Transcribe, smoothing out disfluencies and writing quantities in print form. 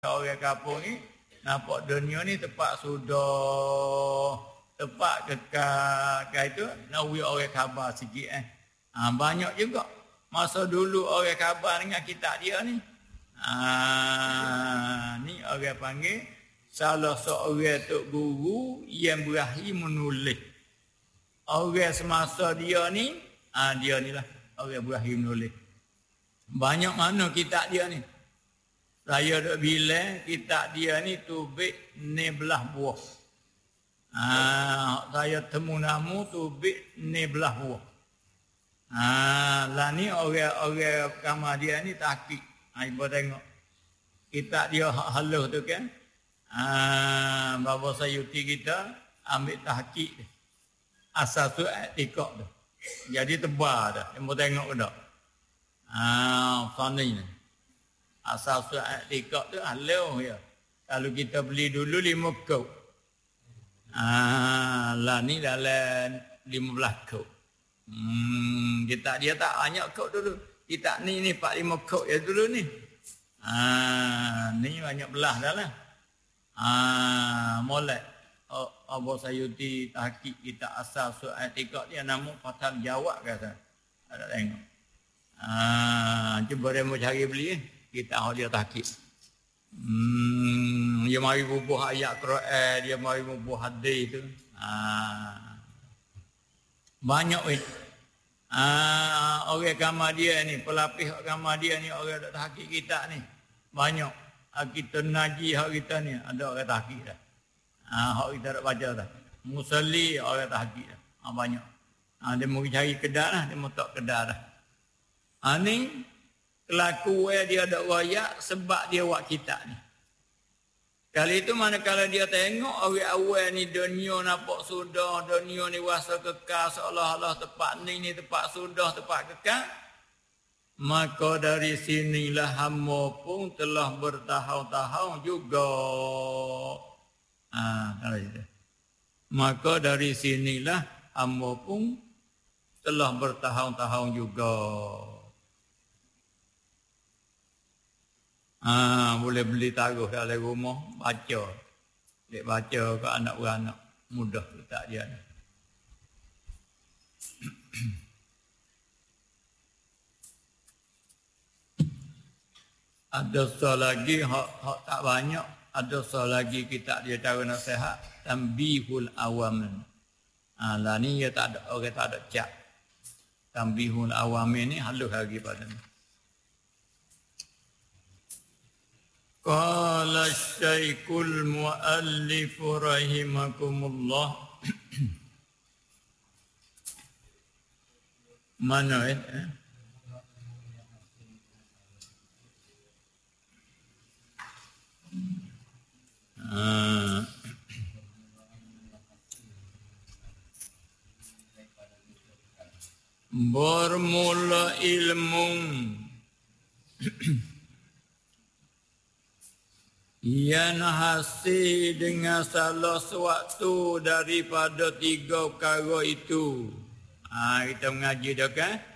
orang kampung ni nampak dunia ni tempat sudah, tempat kekal itu nak wui orang khabar sikit banyak juga masa dulu orang khabar dengan kitab dia ni. Ni orang panggil salah seorang tok guru yang berakhir menulis. Orang semasa dia ni, dia ni lah orang berakhir menulis. Banyak mana kitab dia ni. Saya duk bilang kitab dia ni tubik 19 buah. Saya temu namu tubik 19 buah. Lah ni orang kamar dia ni tahqiq. Ibu tengok. Kitab dia hak halus tu kan. Bapa Sayuti kita ambil tahqiq dia. Asal tu i'tiqad tu. Jadi tebal dah. Ibu tengok ke tak? Fani ni. Asal tu i'tiqad tu halus ya. Kalau kita beli dulu 5 kop. Lah ni dalam 15 kop. Kitab dia tak banyak kop dulu. Kitab ni 4-5 kop ya dulu ni. Ni banyak belah dah lah. Molek Abu Sayuti tahqiq kitab asal su'at i'tiqad dia nama Fathal Jawad kata. Ada tengok. Cuba demo cari beli kitab dia tahqiq. Dia mari bubuh ayat Quran, dia mari bubuh hadis tu. Banyak weh. Orang kamar dia ni, pelapis kamar dia ni, orang dak tahqiq kitab ni. Banyak. Kita naji hak kita ni, ada orang tahqiq dah. Hak kita dak baca dah. Musalli orang tahqiq dah. Banyak. Dia mau cari kedai lah, dia mau tak kedai dah. Ni kelakuan dia dak royak sebab dia buat kitab ni. Kali itu manakala dia tengok orang awal ni dunia nampak sudah, dunia ni wasa kekal seolah-olah tempat ni tempat sudah, tempat kekal. Maka dari sinilah hamba pun telah bertahun-tahun juga. Kalau itu. Maka dari sinilah hamba pun telah bertahun-tahun juga. Boleh beli taruh dalam rumah, baca. Dia baca ke anak-anak mudah letak dia. Ada soal lagi hak tak banyak, ada soal lagi kita dia cara nasihat Tanbihul Awamin. Lah ni dia tak ada orang tak ada cap. Tanbihul Awamin ni halus lagi pada ni. Qala Syekhul Muallif rahimakumullah. Mana bermula ilmu yang hasil dengan salah suatu daripada 3 perkara itu. Kita mengaji dah kan?